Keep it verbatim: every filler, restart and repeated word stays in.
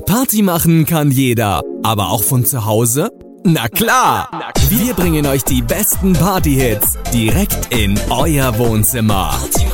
Party machen kann jeder, aber auch von zu Hause? Na klar! Wir bringen euch die besten Party-Hits direkt in euer Wohnzimmer.